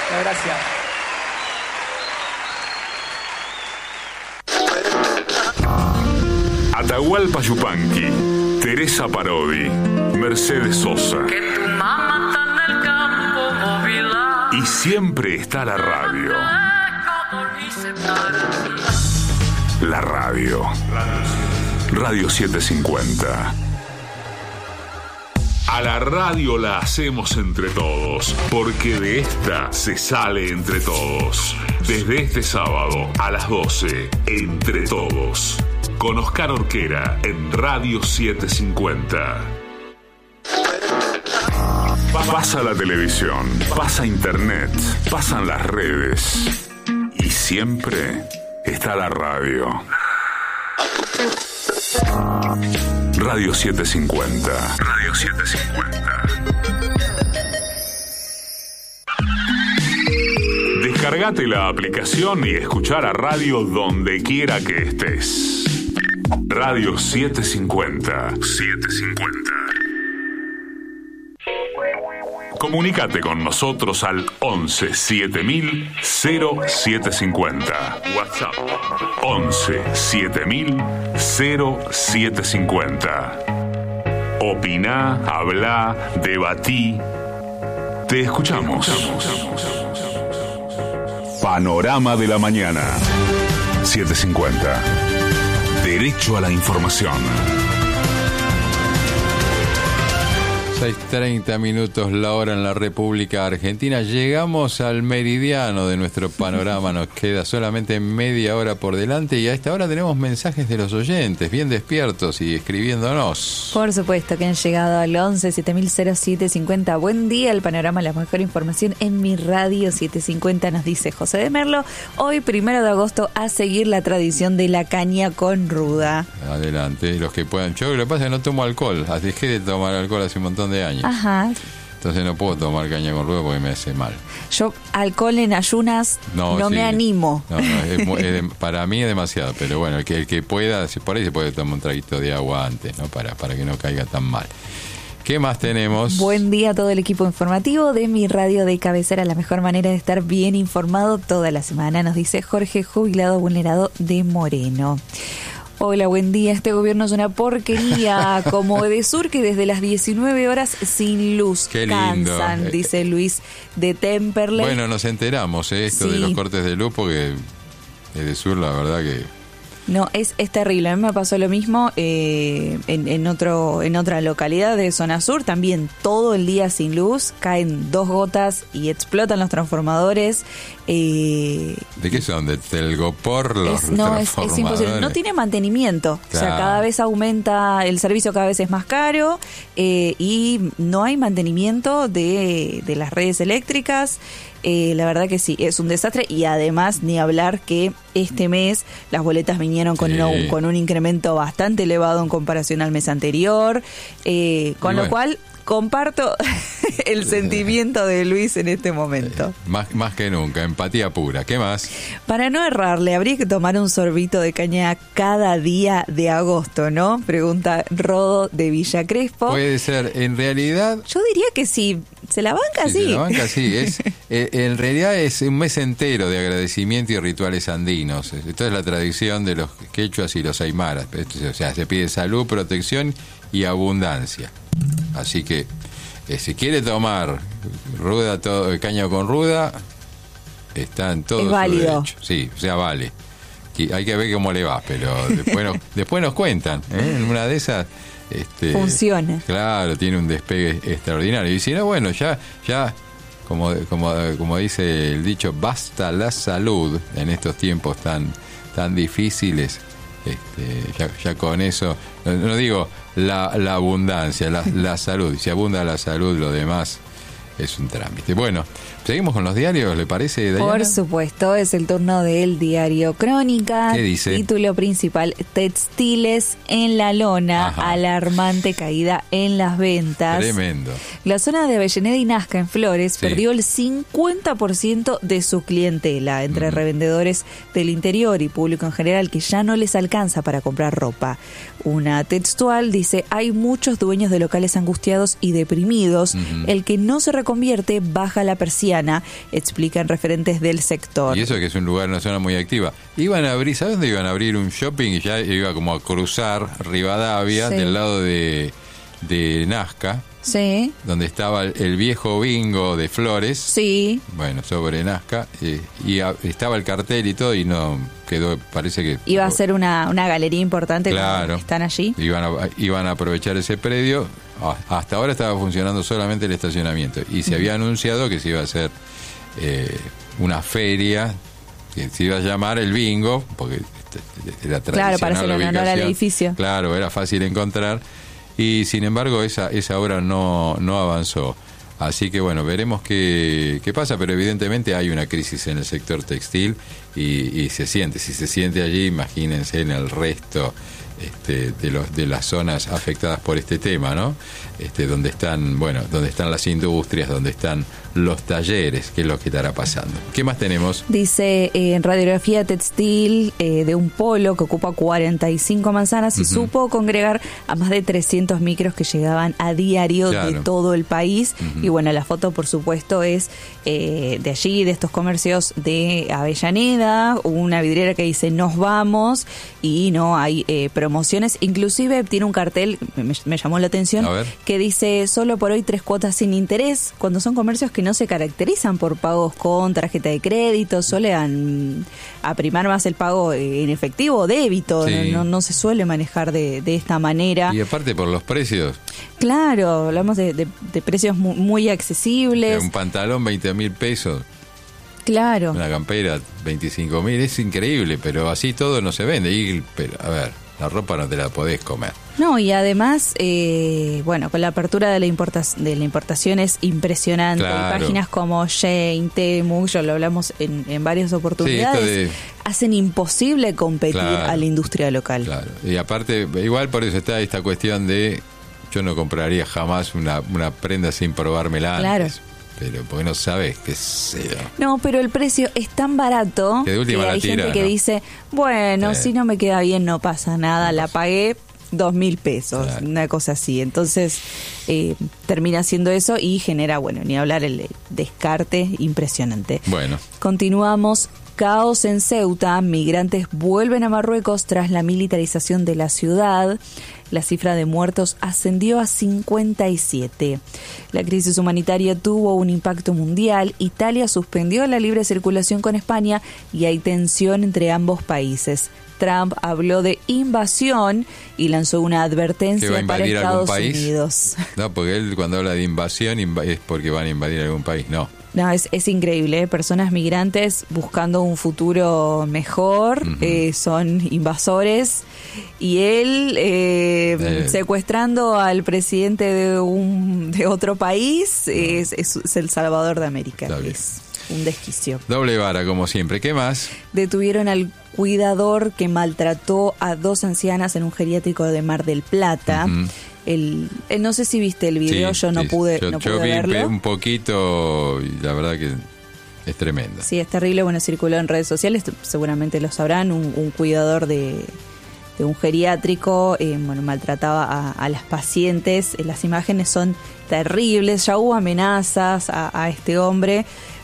La gracia. Atahualpa Yupanqui, Teresa Parodi, Mercedes Sosa. Que tu mamá está en el campo móvil. Y siempre está la radio. La radio. Radio 750. A la radio la hacemos entre todos, porque de esta se sale entre todos. Desde este sábado a las 12, Entre Todos. Con Oscar Orquera en Radio 750. Pasa la televisión, pasa internet, pasan las redes. Y siempre está la radio. Radio 750. Radio 750. Descargate la aplicación y escuchá la radio donde quiera que estés. Radio 750. 750. Comunicate con nosotros al 11 7000 0750. WhatsApp 11 7000 0750. Opiná, hablá, debatí. Te escuchamos. Panorama de la mañana. 750. Derecho a la información. 6:30 minutos la hora en la República Argentina. Llegamos al meridiano de nuestro panorama. Nos queda solamente media hora por delante y a esta hora tenemos mensajes de los oyentes, bien despiertos y escribiéndonos. Por supuesto que han llegado al 11 7000 0750. Buen día, el panorama, la mejor información en mi radio 750, nos dice José de Merlo. Hoy, 1 de agosto, a seguir la tradición de la caña con ruda. Adelante, los que puedan. Yo lo que pasa es que no tomo alcohol. Dejé de tomar alcohol hace un montón de años. Ajá. Entonces no puedo tomar caña con ruda porque me hace mal. Yo alcohol en ayunas no me animo. No, para mí es demasiado, pero bueno, el que pueda, por ahí se puede tomar un traguito de agua antes, ¿no? Para que no caiga tan mal. ¿Qué más tenemos? Buen día a todo el equipo informativo de mi radio de cabecera, la mejor manera de estar bien informado toda la semana, nos dice Jorge, jubilado vulnerado de Moreno. Hola, buen día. Este gobierno es una porquería, como Edesur, que desde las 19 horas sin luz. Qué lindo. Cansan, dice Luis de Temperley. Bueno, nos enteramos esto de los cortes de luz, porque Edesur, la verdad que... No, es terrible. A mí me pasó lo mismo en otra localidad de zona sur, también todo el día sin luz, caen 2 gotas y explotan los transformadores. ¿De qué son? ¿De Telgopor los transformadores? Es imposible. No tiene mantenimiento. Claro. O sea, cada vez aumenta, el servicio cada vez es más caro y no hay mantenimiento de las redes eléctricas. La verdad que sí, es un desastre y además ni hablar que este mes las boletas vinieron con un incremento bastante elevado en comparación al mes anterior, lo cual comparto el sentimiento de Luis en este momento. Más que nunca, empatía pura. ¿Qué más? Para no errarle, habría que tomar un sorbito de caña cada día de agosto, ¿no? Pregunta Rodo de Villa Crespo. Puede ser, en realidad... Yo diría que sí, se la banca, sí. Se la banca, sí. En realidad es un mes entero de agradecimiento y rituales andinos. Esto es la tradición de los quechuas y los aymaras. O sea, se pide salud, protección y abundancia. Así que si quiere tomar caña con ruda, está en todo es su válido. derecho. Sí, o sea, vale. Hay que ver cómo le va, pero después nos cuentan. En una de esas funciona. Claro, tiene un despegue extraordinario. Y si no, bueno, ya como dice el dicho, basta la salud en estos tiempos tan difíciles. Ya con eso, no digo la abundancia, la salud. Si abunda la salud, lo demás es un trámite. Bueno, seguimos con los diarios, ¿le parece, Dayana? Por supuesto, es el turno del diario Crónica. ¿Qué dice? Título principal: textiles en la lona, Ajá. Alarmante caída en las ventas. Tremendo. La zona de Avellaneda y Nazca en Flores perdió el 50% de su clientela entre revendedores del interior y público en general que ya no les alcanza para comprar ropa. Una textual dice: hay muchos dueños de locales angustiados y deprimidos. El que no se recupera convierte, baja la persiana, explican referentes del sector. Y eso que es un lugar, una zona muy activa. Iban a abrir, ¿sabes dónde iban a abrir un shopping? Y ya iba como a cruzar Rivadavia, Sí. del lado de Nazca, Sí, donde estaba el viejo bingo de Flores. sí. Bueno, sobre Nazca. Estaba el cartel y todo y no quedó, parece que... Iba a ser una galería importante. Claro. Como están allí. Iban a aprovechar ese predio. Hasta ahora estaba funcionando solamente el estacionamiento. Y se había anunciado que se iba a hacer una feria, que se iba a llamar el bingo, porque era tradicional. Claro, para hacer la honor al ubicación. edificio. Claro, era fácil encontrar. Y sin embargo esa obra no avanzó. Así que bueno, veremos qué pasa, pero evidentemente hay una crisis en el sector textil y se siente. Si se siente allí, imagínense en el resto de las zonas afectadas por este tema, ¿no? Donde están las industrias, donde están los talleres, qué es lo que estará pasando. ¿Qué más tenemos? Dice en radiografía textil de un polo que ocupa 45 manzanas y supo congregar a más de 300 micros que llegaban a diario Claro. de todo el país. Y bueno, la foto por supuesto es de allí, de estos comercios de Avellaneda, una vidriera que dice nos vamos y no hay promociones. Inclusive tiene un cartel, me llamó la atención, A ver. que dice solo por hoy 3 cuotas sin interés, cuando son comercios que no se caracterizan por pagos con tarjeta de crédito, suelen a primar más el pago en efectivo o débito, Sí. no se suele manejar de esta manera. Y aparte por los precios, Claro, hablamos de precios muy accesibles. un pantalón 20.000 pesos, Claro. una campera 25.000, es increíble, pero así todo no se vende. Pero, a ver, la ropa no te la podés comer. No, y además, bueno, con la apertura de la importación es impresionante. Claro. Hay páginas como Shein, Temu, ya lo hablamos en varias oportunidades, Sí, esto hacen imposible competir Claro. a la industria local. Claro, y aparte, igual por eso está esta cuestión de yo no compraría jamás una prenda sin probármela Claro. antes. Pero porque no sabes qué sea. No, pero el precio es tan barato Que de última la hay tira, gente que ¿no? dice, bueno, Sí. si no me queda bien no pasa nada, la pagué 2.000 pesos, Claro. una cosa así. Entonces termina haciendo eso y genera, bueno, ni hablar el descarte impresionante. Bueno, Continuamos. Caos en Ceuta, migrantes vuelven a Marruecos tras la militarización de la ciudad. La cifra de muertos ascendió a 57. La crisis humanitaria tuvo un impacto mundial. Italia suspendió la libre circulación con España y hay tensión entre ambos países. Trump habló de invasión y lanzó una ¿que va a advertencia para invadir algún Estados país? Unidos. No, porque él cuando habla de invasión es porque van a invadir algún país. No. No, es increíble, ¿eh? Personas migrantes buscando un futuro mejor, son invasores, y él secuestrando al presidente de otro país es el Salvador de América. Está bien. Es un desquicio. Doble vara, como siempre. ¿Qué más? Detuvieron al cuidador que maltrató a 2 ancianas en un geriátrico de Mar del Plata. No sé si viste el video, Sí, yo no sí. pude Yo vi verlo. un poquito y la verdad que es tremenda. Sí, es terrible. Bueno, circuló en redes sociales, seguramente lo sabrán. Un cuidador de un geriátrico, bueno, maltrataba a las pacientes. Las imágenes son terribles. Ya hubo amenazas a este hombre.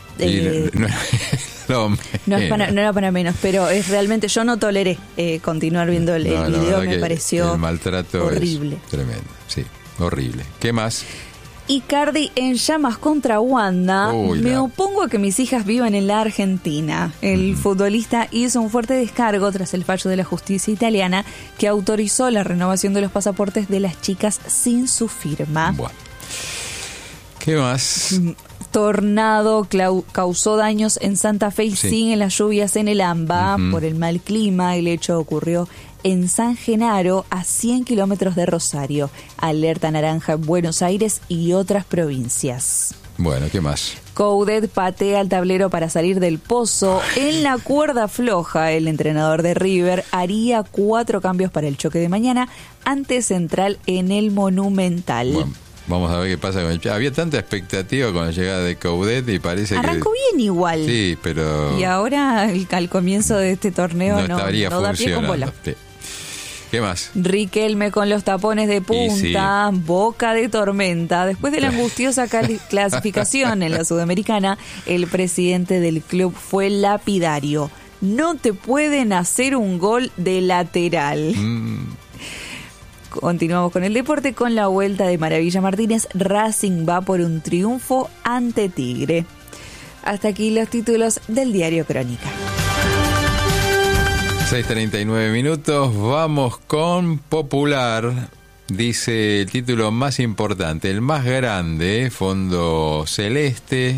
No era para menos, pero es realmente, yo no toleré continuar viendo el No, la video, verdad me que pareció el maltrato horrible. es tremendo, sí, horrible. ¿Qué más? Icardi en llamas contra Wanda. Uy, Me la- opongo a que mis hijas vivan en la Argentina. El futbolista hizo un fuerte descargo tras el fallo de la justicia italiana que autorizó la renovación de los pasaportes de las chicas sin su firma. Bueno. ¿Qué más? Tornado causó daños en Santa Fe y Sí. siguen las lluvias en el AMBA por el mal clima. El hecho ocurrió en San Genaro, a 100 kilómetros de Rosario. Alerta naranja en Buenos Aires y otras provincias. Bueno, ¿qué más? Coudet patea el tablero para salir del pozo. En la cuerda floja, el entrenador de River haría 4 cambios para el choque de mañana ante Central en el Monumental. Bueno, vamos a ver qué pasa con el... Había tanta expectativa con la llegada de Coudet y parece Arrancó que... bien igual. Sí, pero... Y ahora al comienzo de este torneo no estaría da pie con funcionando. bola. Sí. ¿Qué más? Riquelme con los tapones de punta, boca de tormenta. Después de la angustiosa clasificación en la Sudamericana, el presidente del club fue lapidario. No te pueden hacer un gol de lateral. Continuamos con el deporte con la vuelta de Maravilla Martínez. Racing va por un triunfo ante Tigre. Hasta aquí los títulos del diario Crónica. 6:39 minutos, vamos con Popular. Dice el título más importante, el más grande, fondo celeste,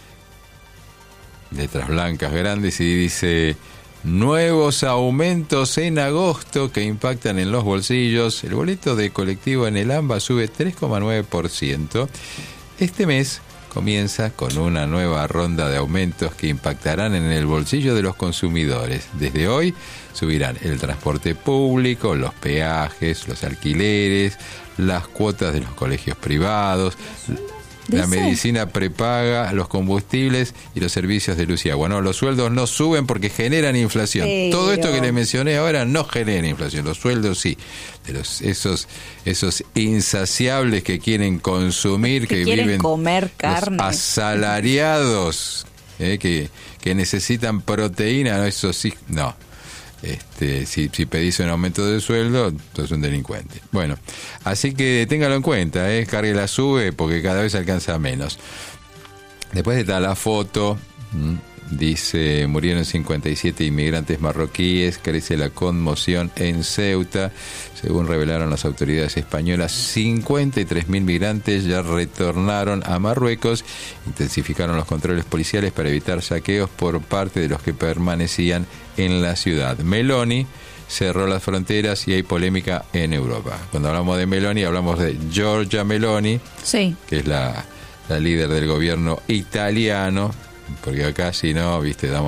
letras blancas grandes, y dice: nuevos aumentos en agosto que impactan en los bolsillos. El boleto de colectivo en el AMBA sube 3,9%. Este mes comienza con una nueva ronda de aumentos que impactarán en el bolsillo de los consumidores. Desde hoy subirán el transporte público, los peajes, los alquileres, las cuotas de los colegios privados, la medicina prepaga, los combustibles y los servicios de luz y agua. No, los sueldos no suben porque generan inflación. Pero todo esto que les mencioné ahora no genera inflación. Los sueldos sí. De esos insaciables que quieren consumir, que quieren viven comer carne. Los asalariados que necesitan proteína, no, eso sí, no. Si pedís un aumento de sueldo, sos un delincuente. Bueno, así que téngalo en cuenta, cargue la sube porque cada vez alcanza menos. Después está la foto, dice: murieron 57 inmigrantes marroquíes, crece la conmoción en Ceuta. Según revelaron las autoridades españolas, 53.000 migrantes ya retornaron a Marruecos. Intensificaron los controles policiales para evitar saqueos por parte de los que permanecían en la ciudad. Meloni cerró las fronteras y hay polémica en Europa. Cuando hablamos de Meloni, hablamos de Giorgia Meloni, sí, que es la líder del gobierno italiano, porque acá si no,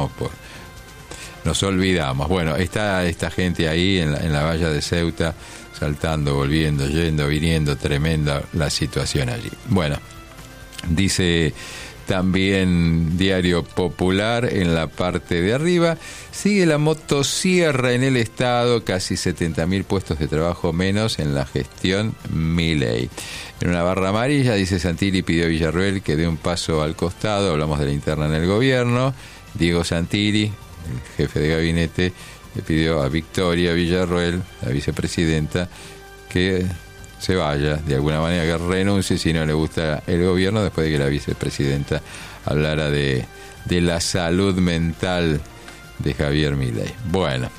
nos olvidamos. Bueno, está esta gente ahí en la valla de Ceuta, saltando, volviendo, yendo, viniendo, tremenda la situación allí. Bueno, dice también Diario Popular en la parte de arriba: sigue la motosierra en el Estado, casi 70.000 puestos de trabajo menos en la gestión Milei. En una barra amarilla dice: Santilli pidió a Villarroel que dé un paso al costado. Hablamos de la interna en el gobierno. Diego Santilli, el jefe de gabinete, le pidió a Victoria Villarroel, la vicepresidenta, que se vaya, de alguna manera que renuncie si no le gusta el gobierno, después de que la vicepresidenta hablara de la salud mental de Javier Milei. Bueno,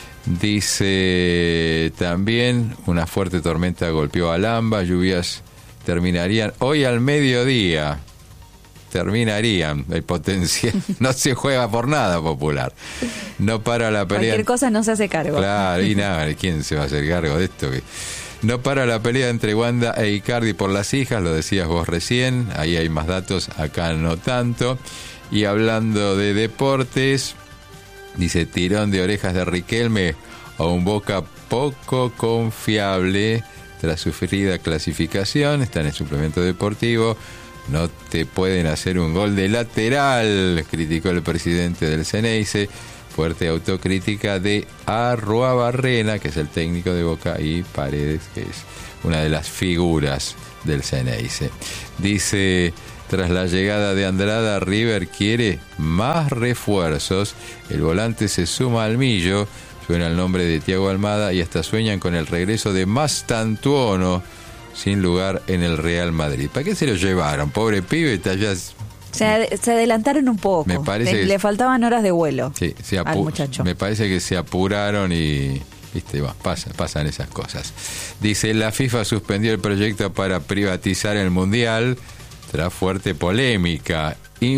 dice también: una fuerte tormenta golpeó a Lamba, lluvias terminarían hoy al mediodía. Terminarían, hay potencia. No se juega por nada, Popular. No para la pelea. Cualquier cosa no se hace cargo. Claro, y nada, ¿quién se va a hacer cargo de esto? No para la pelea entre Wanda e Icardi por las hijas, lo decías vos recién. Ahí hay más datos, acá no tanto. Y hablando de deportes, dice: tirón de orejas de Riquelme a un Boca poco confiable tras sufrida clasificación. Está en el suplemento deportivo. No te pueden hacer un gol de lateral, criticó el presidente del Ceneice. Fuerte autocrítica de Arruabarrena, que es el técnico de Boca, y Paredes, que es una de las figuras del Ceneice. Dice: tras la llegada de Andrada, River quiere más refuerzos. El volante se suma al millo. Suena el nombre de Thiago Almada y hasta sueñan con el regreso de Mastantuono, sin lugar en el Real Madrid. ¿Para qué se lo llevaron? Pobre pibe, está ya... Se adelantaron un poco. Me parece le faltaban horas de vuelo, sí, al muchacho. Me parece que se apuraron y pasan esas cosas. Dice: la FIFA suspendió el proyecto para privatizar el Mundial tras fuerte polémica.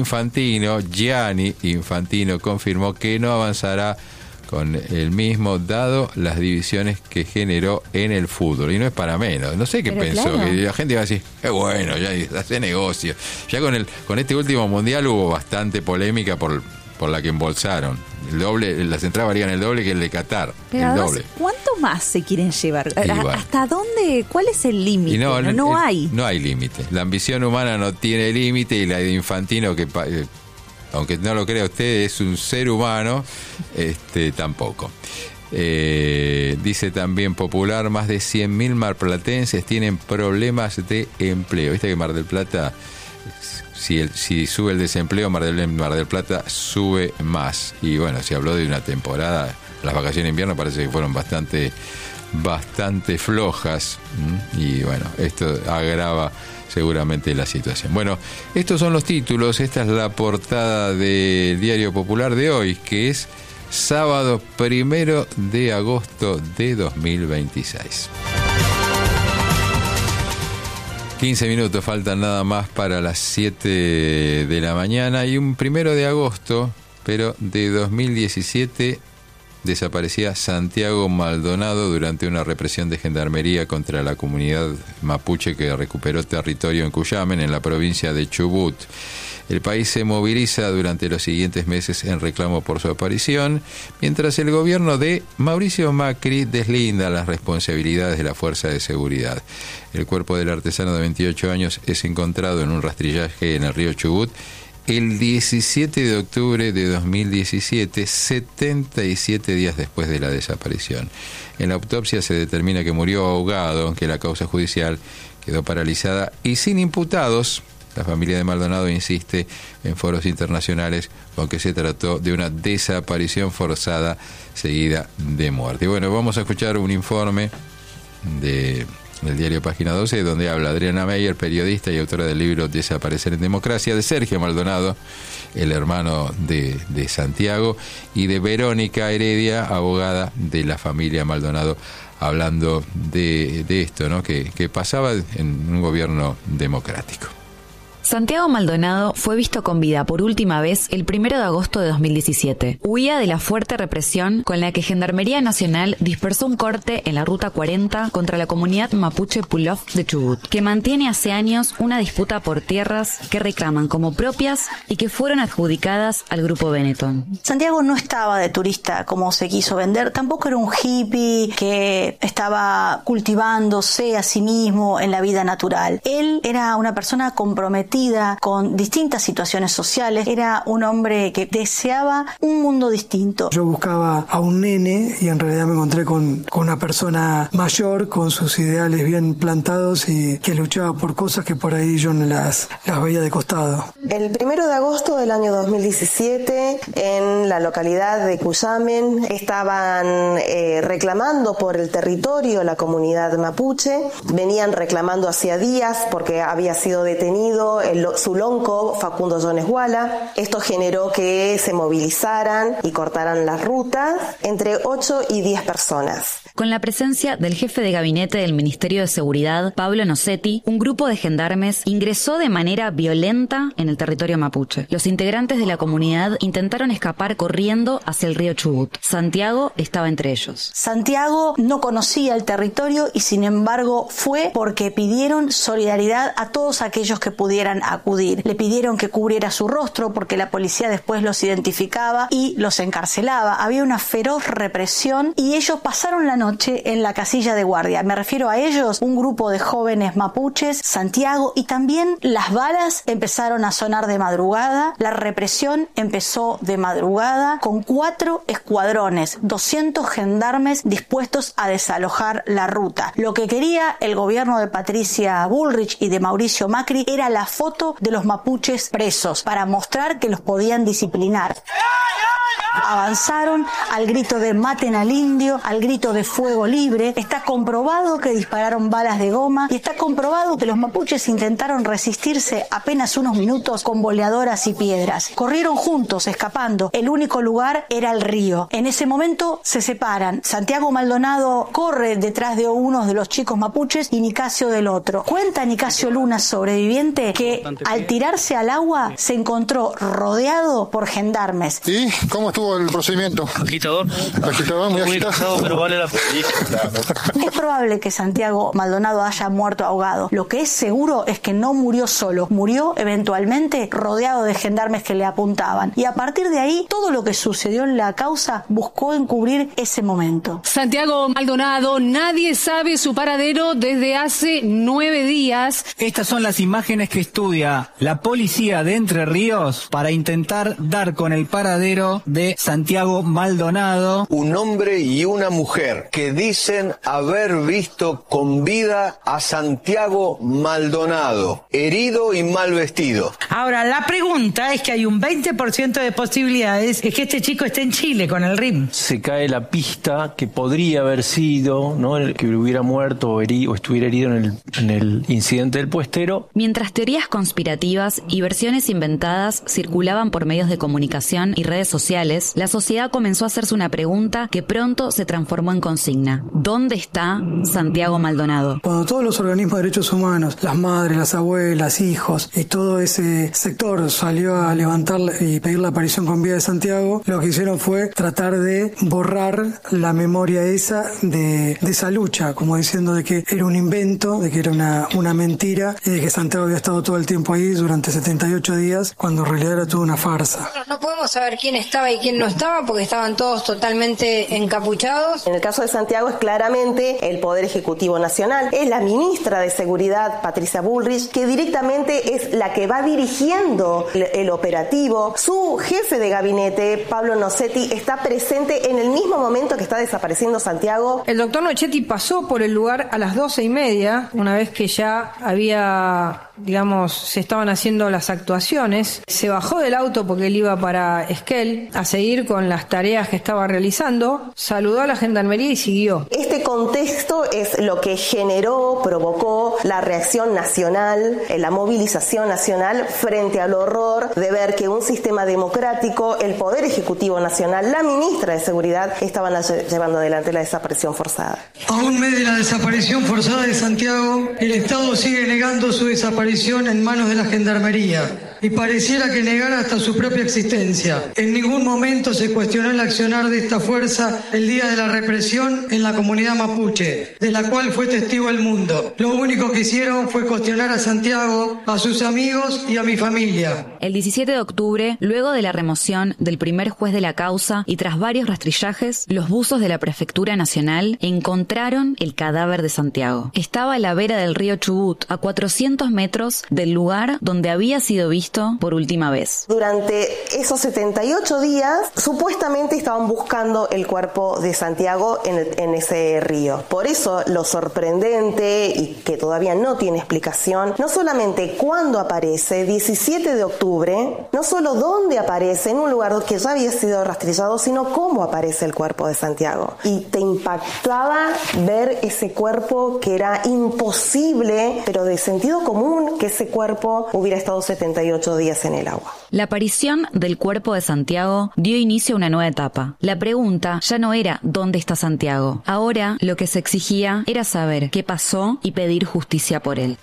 Gianni Infantino confirmó que no avanzará con el mismo, dado las divisiones que generó en el fútbol. Y no es para menos. No sé qué pero pensó. claro, que la gente va a decir: qué bueno, ya hace negocio. Ya con este último mundial hubo bastante polémica por la que embolsaron. El doble, las entradas valían el doble que el de Qatar. Pero el además, doble. ¿cuánto más se quieren llevar? Bueno. ¿Hasta dónde? ¿Cuál es el límite? No hay. No hay límite. La ambición humana no tiene límite, y la de Infantino, que aunque no lo crea usted, es un ser humano, tampoco. Dice también Popular, más de 100.000 marplatenses tienen problemas de empleo. Viste que Mar del Plata, si sube el desempleo, Mar del Plata sube más. Y bueno, se habló de una temporada, las vacaciones de invierno parece que fueron bastante flojas, y bueno, esto agrava seguramente la situación. Bueno, estos son los títulos, esta es la portada del Diario Popular de hoy, que es sábado 1 de agosto de 2026. 15 minutos faltan nada más para las 7 de la mañana, y un 1 de agosto, pero de 2017, desaparecía Santiago Maldonado durante una represión de gendarmería contra la comunidad mapuche que recuperó territorio en Cuyamen, en la provincia de Chubut. El país se moviliza durante los siguientes meses en reclamo por su aparición, mientras el gobierno de Mauricio Macri deslinda las responsabilidades de la fuerza de seguridad. El cuerpo del artesano de 28 años es encontrado en un rastrillaje en el río Chubut el 17 de octubre de 2017, 77 días después de la desaparición. En la autopsia se determina que murió ahogado, aunque la causa judicial quedó paralizada y sin imputados. La familia de Maldonado insiste en foros internacionales con que se trató de una desaparición forzada seguida de muerte. Y bueno, vamos a escuchar un informe del diario Página 12, donde habla Adriana Meyer, periodista y autora del libro Desaparecer en Democracia, de Sergio Maldonado, el hermano de Santiago, y de Verónica Heredia, abogada de la familia Maldonado, hablando de esto, ¿no? que pasaba en un gobierno democrático. Santiago Maldonado fue visto con vida por última vez el 1 de agosto de 2017. Huía de la fuerte represión con la que Gendarmería Nacional dispersó un corte en la Ruta 40 contra la comunidad mapuche Pulov de Chubut, que mantiene hace años una disputa por tierras que reclaman como propias y que fueron adjudicadas al grupo Benetton. Santiago no estaba de turista como se quiso vender, tampoco era un hippie que estaba cultivándose a sí mismo en la vida natural. Él era una persona comprometida con distintas situaciones sociales, era un hombre que deseaba un mundo distinto. Yo buscaba a un nene y en realidad me encontré con una persona mayor, con sus ideales bien plantados y que luchaba por cosas que por ahí yo no las veía de costado. El 1 de agosto del año 2017, en la localidad de Cuyamen, estaban reclamando por el territorio la comunidad mapuche, venían reclamando hacía días porque había sido detenido su lonco Facundo Jones Wala. Esto generó que se movilizaran y cortaran las rutas entre 8 y 10 personas. Con la presencia del jefe de gabinete del Ministerio de Seguridad, Pablo Nocetti, un grupo de gendarmes ingresó de manera violenta en el territorio mapuche. Los integrantes de la comunidad intentaron escapar corriendo hacia el río Chubut. Santiago estaba entre ellos. Santiago no conocía el territorio y sin embargo fue porque pidieron solidaridad a todos aquellos que pudieran acudir. Le pidieron que cubriera su rostro porque la policía después los identificaba y los encarcelaba. Había una feroz represión y ellos pasaron la noche en la casilla de guardia. Me refiero a ellos, un grupo de jóvenes mapuches, Santiago, y también las balas empezaron a sonar de madrugada. La represión empezó de madrugada con 4 escuadrones, 200 gendarmes dispuestos a desalojar la ruta. Lo que quería el gobierno de Patricia Bullrich y de Mauricio Macri era la foto de los mapuches presos para mostrar que los podían disciplinar. Avanzaron al grito de maten al indio, al grito de fuego libre. Está comprobado que dispararon balas de goma y está comprobado que los mapuches intentaron resistirse apenas unos minutos con boleadoras y piedras. Corrieron juntos, escapando. El único lugar era el río. En ese momento se separan. Santiago Maldonado corre detrás de uno de los chicos mapuches y Nicasio del otro. Cuenta Nicasio Luna, sobreviviente, que al tirarse al agua se encontró rodeado por gendarmes. ¿Y cómo estuvo el procedimiento? Agitador, muy agitado, pero vale la pena. Es probable que Santiago Maldonado haya muerto ahogado. Lo que es seguro es que no murió solo. Murió eventualmente rodeado de gendarmes que le apuntaban. Y a partir de ahí, todo lo que sucedió en la causa buscó encubrir ese momento. Santiago Maldonado, nadie sabe su paradero desde hace 9 días. Estas son las imágenes que estudia la policía de Entre Ríos para intentar dar con el paradero cuerpo de Santiago Maldonado. Un hombre y una mujer que dicen haber visto con vida a Santiago Maldonado, herido y mal vestido. Ahora, la pregunta es que hay un 20% de posibilidades es que este chico esté en Chile con el RIM. Se cae la pista que podría haber sido, ¿no?, el que hubiera muerto o estuviera herido en el incidente del puestero. Mientras teorías conspirativas y versiones inventadas circulaban por medios de comunicación y redes sociales, la sociedad comenzó a hacerse una pregunta que pronto se transformó en consigna. ¿Dónde está Santiago Maldonado? Cuando todos los organismos de derechos humanos, las madres, las abuelas, hijos y todo ese sector salió a levantar y pedir la aparición con vida de Santiago, lo que hicieron fue tratar de borrar la memoria esa de esa lucha, como diciendo de que era un invento, de que era una mentira y de que Santiago había estado todo el tiempo ahí durante 78 días, cuando en realidad era toda una farsa. No podemos saber quién estaba y quién no estaba porque estaban todos totalmente encapuchados. En el caso de Santiago es claramente el Poder Ejecutivo Nacional. Es la ministra de Seguridad, Patricia Bullrich, que directamente es la que va dirigiendo el operativo. Su jefe de gabinete, Pablo Nocetti, está presente en el mismo momento que está desapareciendo Santiago. El doctor Nocetti pasó por el lugar a las 12:30, una vez que ya había, se estaban haciendo las actuaciones. Se bajó del auto porque él iba para Esquel a seguir con las tareas que estaba realizando, saludó a la gendarmería y siguió. Este contexto es lo que provocó la reacción nacional, la movilización nacional frente al horror de ver que un sistema democrático, el Poder Ejecutivo Nacional, la ministra de Seguridad, estaban llevando adelante la desaparición forzada. A un mes de la desaparición forzada de Santiago, el Estado sigue negando su desaparición en manos de la Gendarmería y pareciera que negara hasta su propia existencia. En ningún momento se cuestionó el accionar de esta fuerza el día de la represión en la comunidad mapuche, de la cual fue testigo el mundo. Lo único que hicieron fue cuestionar a Santiago, a sus amigos y a mi familia. El 17 de octubre, luego de la remoción del primer juez de la causa y tras varios rastrillajes, los buzos de la Prefectura Nacional encontraron el cadáver de Santiago. Estaba a la vera del río Chubut, a 400 metros del lugar donde había sido visto por última vez. Durante esos 78 días, supuestamente estaban buscando el cuerpo de Santiago en ese río. Por eso lo sorprendente y que todavía no tiene explicación, no solamente cuándo aparece, 17 de octubre, no solo dónde aparece, en un lugar que ya había sido rastrillado, sino cómo aparece el cuerpo de Santiago. Y te impactaba ver ese cuerpo que era imposible, pero de sentido común, que ese cuerpo hubiera estado 78 días en el agua. La aparición del cuerpo de Santiago dio inicio a una nueva etapa. La pregunta ya no era ¿dónde está Santiago? Ahora lo que se exigía era saber qué pasó y pedir justicia por él.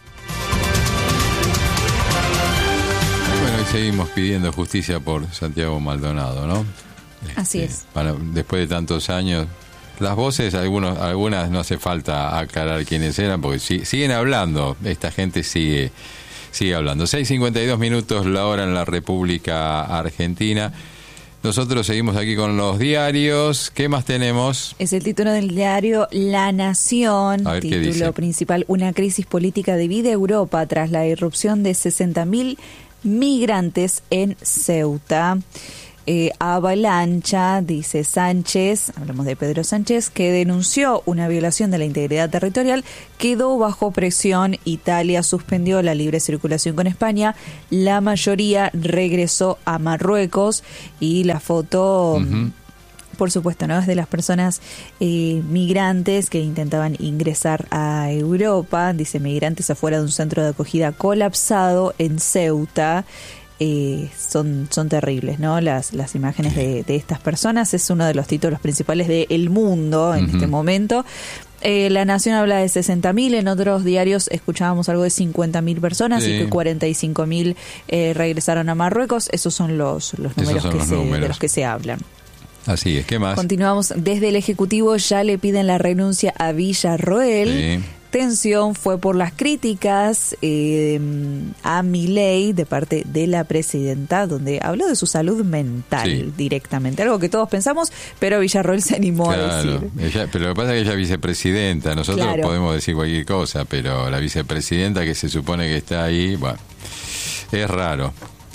Bueno, y seguimos pidiendo justicia por Santiago Maldonado, ¿no? Así es. Después de tantos años, las voces, algunas no hace falta aclarar quiénes eran, porque siguen hablando, esta gente sigue hablando. 6:52 minutos la hora en la República Argentina. Nosotros seguimos aquí con los diarios. ¿Qué más tenemos? Es el título del diario La Nación. A ver, ¿qué título dice? Principal: una crisis política divide Europa tras la irrupción de 60.000 migrantes en Ceuta. Avalancha, dice Sánchez, hablamos de Pedro Sánchez, que denunció una violación de la integridad territorial, quedó bajo presión. Italia suspendió la libre circulación con España, la mayoría regresó a Marruecos y la foto... Por supuesto, ¿no? Es de las personas migrantes que intentaban ingresar a Europa, dice migrantes afuera de un centro de acogida colapsado en Ceuta. Son terribles, ¿no? Las imágenes de estas personas. Es uno de los títulos principales de El Mundo en este momento. La Nación habla de 60.000, en otros diarios escuchábamos algo de 50.000 personas y que 45.000 regresaron a Marruecos. Esos son los números de los que se hablan. Así es, ¿qué más? Continuamos. Desde el Ejecutivo ya le piden la renuncia a Villarroel. Tensión fue por las críticas a Milei de parte de la presidenta, donde habló de su salud mental directamente, algo que todos pensamos, pero Villarroel se animó a decir. Pero lo que pasa es que ella es vicepresidenta, nosotros podemos decir cualquier cosa, pero la vicepresidenta que se supone que está ahí, bueno, es raro.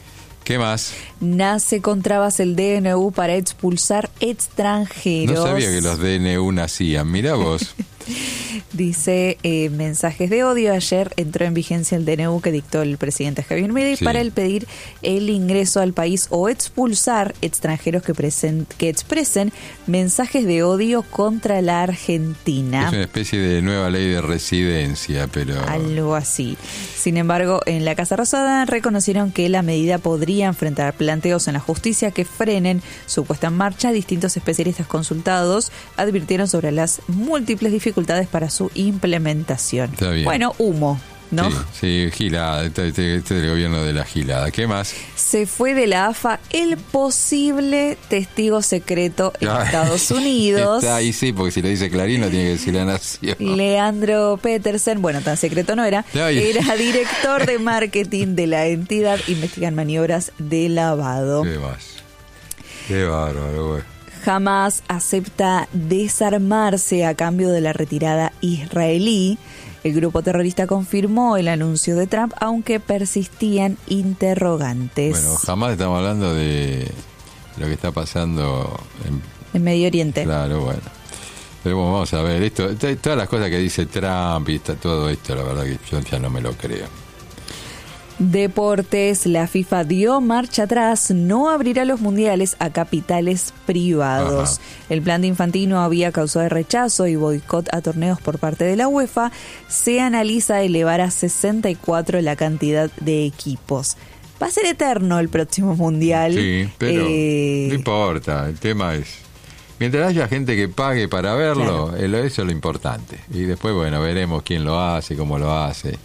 ¿Qué más? Nace con trabas el DNU para expulsar extranjeros. No sabía que los DNU nacían, mirá vos. Dice, mensajes de odio. Ayer entró en vigencia el DNU que dictó el presidente Javier Milei para el pedir el ingreso al país o expulsar extranjeros que expresen mensajes de odio contra la Argentina. Es una especie de nueva ley de residencia, pero... Algo así. Sin embargo, en la Casa Rosada reconocieron que la medida podría enfrentar planteos en la justicia que frenen su puesta en marcha. Distintos especialistas consultados advirtieron sobre las múltiples dificultades para su implementación. Está bien. Bueno, humo, ¿no? Sí, gilada. Este es el gobierno de la gilada. ¿Qué más? Se fue de la AFA el posible testigo secreto en Estados Unidos. Está ahí, sí, porque si lo dice Clarín lo tiene que decir la Nación. Leandro Petersen, bueno, tan secreto no era, era director de marketing de la entidad. Investigan maniobras de lavado. ¿Qué más? Qué bárbaro, güey. Jamás acepta desarmarse a cambio de la retirada israelí. El grupo terrorista confirmó el anuncio de Trump, aunque persistían interrogantes. Bueno, jamás estamos hablando de lo que está pasando en Medio Oriente. Claro, bueno. Pero bueno, vamos a ver, todas las cosas que dice Trump y todo esto, la verdad que yo ya no me lo creo. Deportes, la FIFA dio marcha atrás, no abrirá los mundiales a capitales privados. Ajá. El plan de Infantino había causado rechazo y boicot a torneos por parte de la UEFA. Se analiza elevar a 64 la cantidad de equipos. Va a ser eterno el próximo mundial. Sí, pero no importa, el tema es... Mientras haya gente que pague para verlo, claro. Eso es lo importante. Y después, bueno, veremos quién lo hace, cómo lo hace.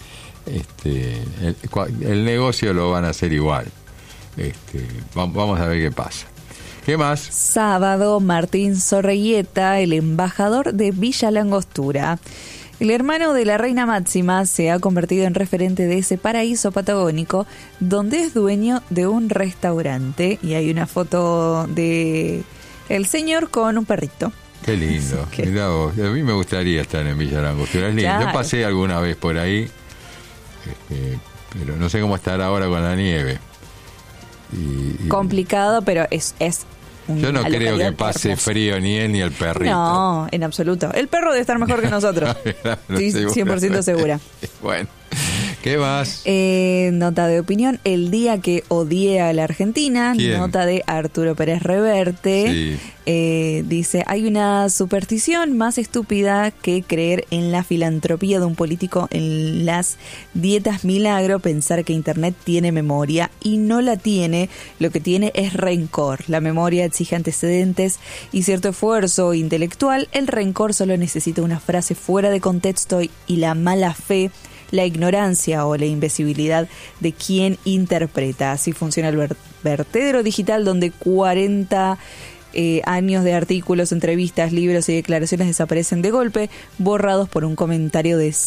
El negocio lo van a hacer igual. Vamos a ver qué pasa. ¿Qué más? Sábado, Martín Zorreguieta, el embajador de Villa Langostura. El hermano de la reina Máxima se ha convertido en referente de ese paraíso patagónico, donde es dueño de un restaurante. Y hay una foto de el señor con un perrito. Qué lindo. Mirá vos, a mí me gustaría estar en Villa Langostura. Es lindo. Claro. Yo pasé alguna vez por ahí. Pero no sé cómo estará ahora con la nieve. Complicado, pero es yo no creo que pase frío ni él ni el perrito. No, en absoluto. El perro debe estar mejor que nosotros. Estoy 100% segura. Bueno, ¿qué más? Nota de opinión, el día que odié a la Argentina. ¿Quién? Nota de Arturo Pérez Reverte. Sí. Dice, hay una superstición más estúpida que creer en la filantropía de un político en las dietas milagro, pensar que Internet tiene memoria y no la tiene, lo que tiene es rencor. La memoria exige antecedentes y cierto esfuerzo intelectual, el rencor solo necesita una frase fuera de contexto y la mala fe, la ignorancia o la invisibilidad de quien interpreta. Así funciona el vertedero digital, donde 40 años de artículos, entrevistas, libros y declaraciones desaparecen de golpe, borrados por un comentario de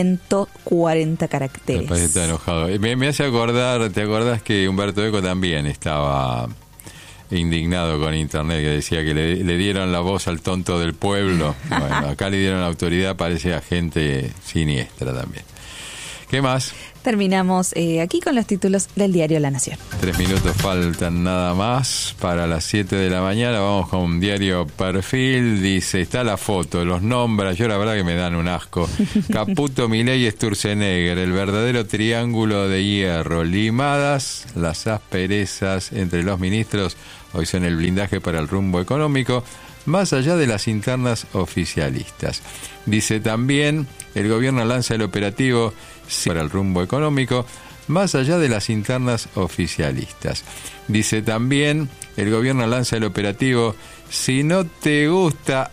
140 caracteres. Me está enojado. Me hace acordar, ¿te acordás que Humberto Eco también estaba indignado con Internet, que decía que le dieron la voz al tonto del pueblo? Bueno, acá le dieron la autoridad, parece a gente siniestra también. ¿Qué más? Terminamos aquí con los títulos del diario La Nación. 3 minutos faltan nada más para las 7 de la mañana. Vamos con Diario Perfil. Dice, está la foto, los nombra. Yo la verdad que me dan un asco. Caputo, Milei y Sturzenegger, el verdadero triángulo de hierro. Limadas las asperezas entre los ministros. Hoy son el blindaje para el rumbo económico, más allá de las internas oficialistas. Dice también, el gobierno lanza el operativo para el rumbo económico, más allá de las internas oficialistas. Dice también, el gobierno lanza el operativo, si no te gusta